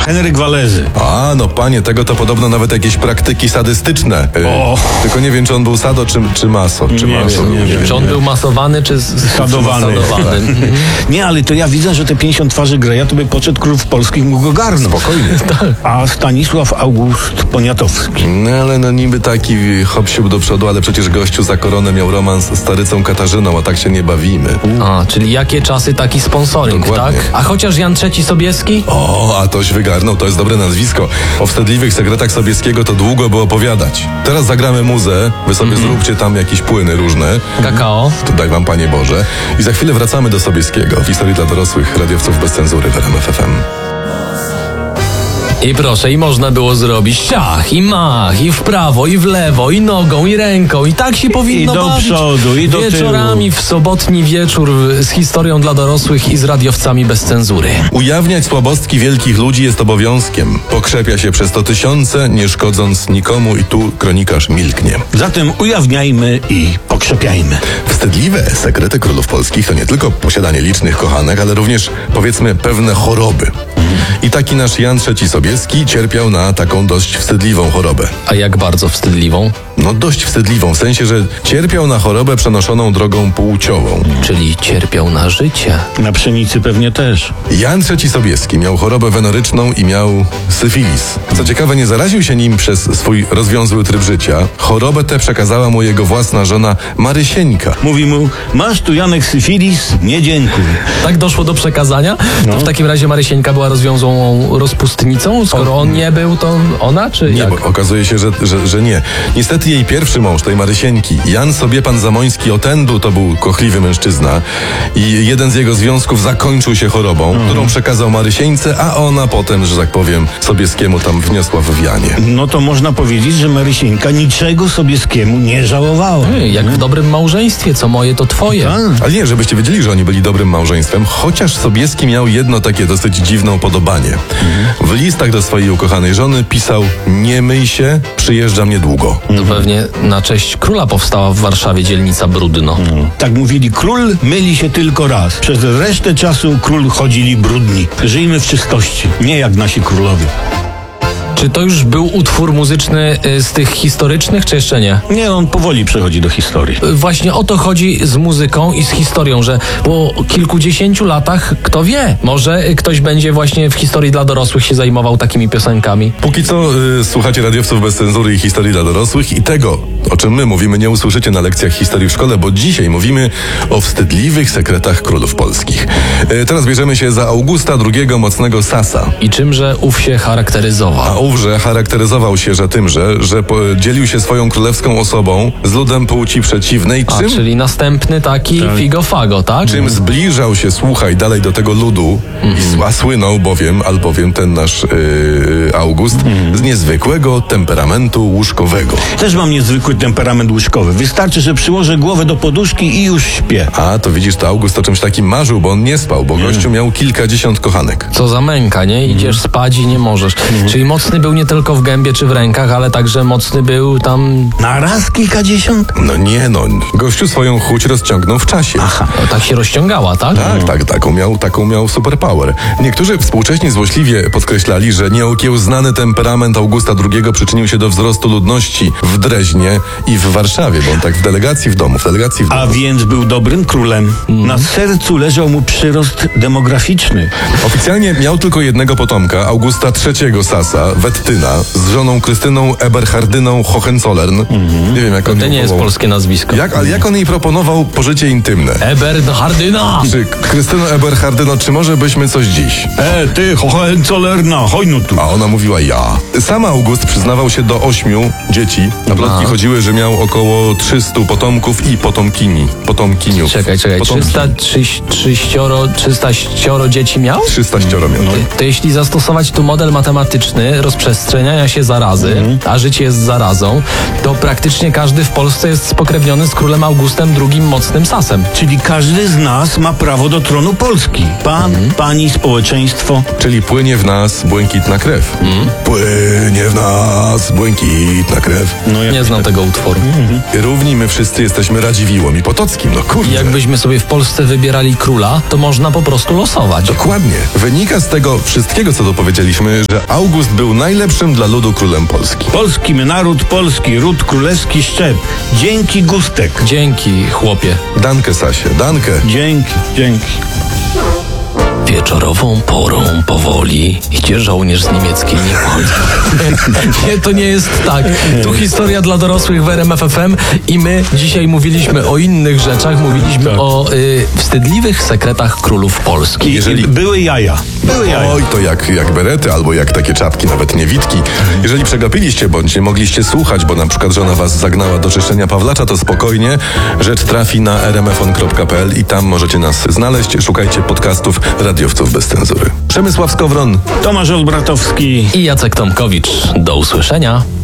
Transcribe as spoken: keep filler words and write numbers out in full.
Henryk Walezy. A, no panie, tego to podobno nawet jakieś praktyki sadystyczne. Yy, O. Tylko nie wiem, czy on był sado, czy, czy maso. Czy Nie maso wiem, nie był. wiem. Czy on był masowany, czy z- Sadowany. sadowany? Mhm. Nie, ale to ja widzę, że te pięćdziesiąt twarzy Greja to by poczet królów polskich mógł go garnąć. Spokojnie. A Stanisław August Poniatowski. No ale no niby taki hop-siup do przodu, ale przecież gościu za koronę miał romans z starycą Katarzyną, a tak się nie bawimy. A, czyli jakie czasy, taki sponsoring, Dokładnie. tak? A chociaż Jan trzeci Sobieski? O, a toś wygarnął, to jest dobre nazwisko. O wstydliwych sekretach Sobieskiego to długo by opowiadać. Teraz zagramy muzę, wy sobie Mhm. zróbcie tam jakieś płyny różne. Kakao. To daj wam, Panie Boże. I za chwilę wracamy do Sobieskiego. W historii dla dorosłych radiowców bez cenzury w R M F F M. I proszę, i można było zrobić ciach, i mach, i w prawo, i w lewo, i nogą, i ręką. I tak się powinno I do bawić. przodu, i do tyłu. Wieczorami w sobotni wieczór z historią dla dorosłych i z radiowcami bez cenzury. Ujawniać słabostki wielkich ludzi jest obowiązkiem. Pokrzepia się przez to tysiące, nie szkodząc nikomu i tu kronikarz milknie. Zatem ujawniajmy i pokrzepiajmy. Wstydliwe sekrety królów polskich to nie tylko posiadanie licznych kochanek, ale również, powiedzmy, pewne choroby. I taki nasz Jan trzeci Sobieski cierpiał na taką dość wstydliwą chorobę. A jak bardzo wstydliwą? No dość wstydliwą, w sensie, że cierpiał na chorobę przenoszoną drogą płciową. Czyli cierpiał na życie. Na pszenicy pewnie też. Jan trzeci Sobieski miał chorobę wenoryczną i miał syfilis. Co ciekawe, nie zaraził się nim przez swój rozwiązły tryb życia. Chorobę tę przekazała mu jego własna żona Marysieńka. Mówi mu, masz tu Janek syfilis? Nie dziękuj. Tak doszło do przekazania? To w takim razie Marysieńka była rozwiązłą rozpustnicą? Skoro on nie był, to ona, czy Nie, jak? bo okazuje się, że, że, że nie. Niestety jej pierwszy mąż, tej Marysieńki, Jan Sobiepan Zamoński Otendu, to był kochliwy mężczyzna i jeden z jego związków zakończył się chorobą, którą przekazał Marysieńce, a ona potem, że tak powiem, Sobieskiemu tam wniosła w wianie. No to można powiedzieć, że Marysieńka niczego Sobieskiemu nie żałowała. Ej, Jak w dobrym małżeństwie, co moje, to twoje. Tak. Ale nie, żebyście wiedzieli, że oni byli dobrym małżeństwem, chociaż Sobieski miał jedno takie dosyć dziwne podobanie. W listach do swojej ukochanej żony pisał: nie myj się, przyjeżdżam niedługo. To pewnie na cześć króla powstała w Warszawie dzielnica Brudno. Tak mówili, król myli się tylko raz. Przez resztę czasu król chodzili brudni. Żyjmy w czystości, nie jak nasi królowie. Czy to już był utwór muzyczny y, z tych historycznych, czy jeszcze nie? Nie, on powoli przechodzi do historii. Y, Właśnie o to chodzi z muzyką i z historią, że po kilkudziesięciu latach, kto wie, może y, ktoś będzie właśnie w historii dla dorosłych się zajmował takimi piosenkami. Póki co y, słuchacie radiowców bez cenzury i historii dla dorosłych i tego, o czym my mówimy, nie usłyszycie na lekcjach historii w szkole, bo dzisiaj mówimy o wstydliwych sekretach królów polskich. Y, teraz bierzemy się za Augusta drugiego Mocnego Sasa. I czymże ów się A charakteryzował? ówże charakteryzował się że tymże, że po, dzielił się swoją królewską osobą z ludem płci przeciwnej, A, czym, czyli następny taki figo-fago, tak? czym zbliżał się, słuchaj, dalej do tego ludu, i s- a słynął bowiem, albowiem ten nasz yy, August, z niezwykłego temperamentu łóżkowego. Też mam niezwykły temperament łóżkowy. Wystarczy, że przyłożę głowę do poduszki i już śpię. A, to widzisz, to August o czymś takim marzył, bo on nie spał, bo gościu miał kilkadziesiąt kochanek. Co za męka, nie? Idziesz spać i nie możesz. Czyli mocny był nie tylko w gębie czy w rękach, ale także mocny był tam... Na raz kilkadziesiąt? No nie no, gościu swoją chuć rozciągnął w czasie. Aha. No, tak się rozciągała, tak? Tak, tak, taką miał, taką miał superpower. Niektórzy współcześni złośliwie podkreślali, że nieokiełznany temperament Augusta drugiego przyczynił się do wzrostu ludności w Dreźnie i w Warszawie, bo on tak w delegacji w domu, w delegacji w domu. A więc był dobrym królem. Na sercu leżał mu przyrost demograficzny. Oficjalnie miał tylko jednego potomka, Augusta trzeciego Sasa, Wettyna, z żoną Krystyną Eberhardyną Hohenzollern. Nie wiem, jak on To ją nie jest wołał. polskie nazwisko. Jak, ale jak on jej proponował pożycie intymne? Eberhardyna! Czy Krystyno Eberhardyno, czy może byśmy coś dziś? E, ty, Hohenzollern, chodź no tu. A ona mówiła ja. Sam August przyznawał się do ośmiu dzieci. Na plotki A. chodziły, że miał około trzystu potomków i potomkini. Potomkiniów. Czekaj, czekaj, Potomki. trzysta, trzyś, trzyścioro, trzysta ścioro dzieci miał? trzysta ścioro miał. To jeśli zastosować tu model matematyczny, rozprzestrzeniania się zarazy, Mhm. a życie jest zarazą, to praktycznie każdy w Polsce jest spokrewniony z królem Augustem drugim mocnym sasem. Czyli każdy z nas ma prawo do tronu Polski. Pan, pani, społeczeństwo. Czyli płynie w nas błękitna krew. Mm. Płynie w nas błękitna krew. No jak Nie znam tego utworu. Równi my wszyscy jesteśmy Radziwiłłem i Potockim, no kurde. Jakbyśmy sobie w Polsce wybierali króla, to można po prostu losować. Dokładnie. Wynika z tego wszystkiego, co tu powiedzieliśmy, że August był najlepszym dla ludu królem Polski. Polski my naród, polski ród, królewski szczep. Dzięki Gustek. Dzięki, chłopie. Dankę, Sasie, dankę. Dzięki, dzięki. Wieczorową porą powoli idzie żołnierz z niemieckiej niewoli. Nie, to nie jest tak. Tu historia dla dorosłych w R M F F M i my dzisiaj mówiliśmy o innych rzeczach. Mówiliśmy Tak. o y, wstydliwych sekretach królów Polski. I, Jeżeli- i były jaja. Były jaja. Oj, to jak, jak berety albo jak takie czapki, nawet niewidki. Jeżeli przegapiliście bądź nie mogliście słuchać, bo na przykład żona was zagnała do czyszczenia Pawlacza, to spokojnie. Rzecz trafi na r m f on kropka p l i tam możecie nas znaleźć. Szukajcie podcastów Radiowców bez cenzury. Przemysław Skowron. Tomasz Olbratowski. I Jacek Tomkowicz. Do usłyszenia.